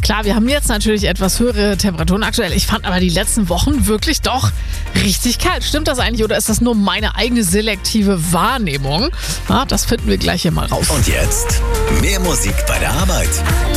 Klar, wir haben jetzt natürlich etwas höhere Temperaturen aktuell. Ich fand aber die letzten Wochen wirklich doch richtig kalt. Stimmt das eigentlich oder ist das nur meine eigene selektive Wahrnehmung? Das finden wir gleich hier mal raus. Und jetzt mehr Musik bei der Arbeit.